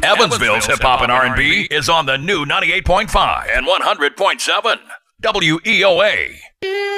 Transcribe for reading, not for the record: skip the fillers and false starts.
Evansville's hip hop and R&B is on the new 98.5 and 100.7 WEOA.